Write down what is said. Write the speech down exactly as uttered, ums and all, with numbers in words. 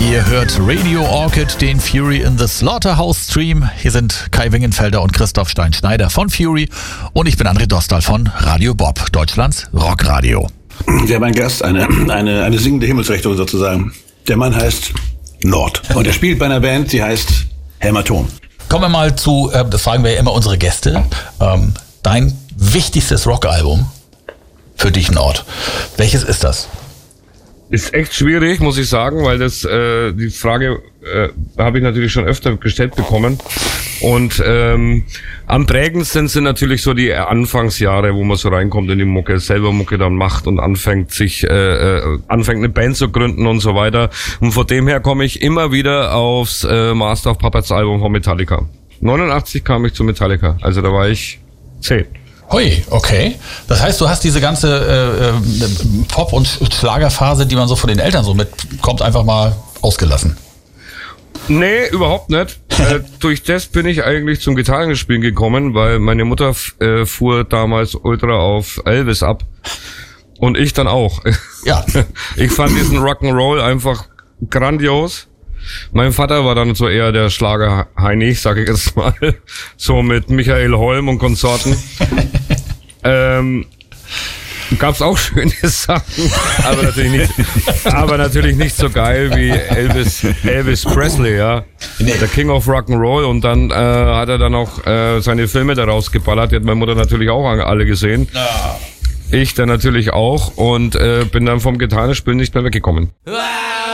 Ihr hört Radio Orchid, den Fury in the Slaughterhouse Stream. Hier sind Kai Wingenfelder und Christoph Stein-Schneider von Fury und ich bin André Dostal von Radio Bob, Deutschlands Rockradio. Wir haben einen Gast, eine, eine, eine singende Himmelsrichtung sozusagen. Der Mann heißt Nord und er spielt bei einer Band, die heißt Hämatom. Kommen wir mal zu, äh, das fragen wir ja immer unsere Gäste, ähm, dein wichtigstes Rockalbum für dich, Nord. Welches ist das? Ist echt schwierig, muss ich sagen, weil das äh, die Frage äh, habe ich natürlich schon öfter gestellt bekommen. Und ähm, am prägendsten sind natürlich so die Anfangsjahre, wo man so reinkommt in die Mucke, selber Mucke dann macht und anfängt sich äh, äh, anfängt eine Band zu gründen und so weiter. Und von dem her komme ich immer wieder aufs äh, Master of Puppets Album von Metallica. neunundachtzig kam ich zu Metallica, also da war ich zehn. Hui, okay. Das heißt, du hast diese ganze äh, Pop- und Schlagerphase, die man so von den Eltern so mitkommt, einfach mal ausgelassen. Nee, überhaupt nicht. äh, durch das bin ich eigentlich zum Gitarrenspielen gekommen, weil meine Mutter äh, fuhr damals ultra auf Elvis ab. Und ich dann auch. Ja. Ich fand diesen Rock'n'Roll einfach grandios. Mein Vater war dann so eher der Schlager-Heini, sag ich jetzt mal. So mit Michael Holm und Konsorten. ähm, gab's auch schöne Sachen, aber natürlich nicht, aber natürlich nicht so geil wie Elvis, Elvis Presley, ja. Der King of Rock'n'Roll. Und dann äh, hat er dann auch äh, seine Filme daraus geballert. Die hat meine Mutter natürlich auch alle gesehen. Ja. Ich dann natürlich auch und äh, bin dann vom Gitarrenspielen nicht mehr weggekommen.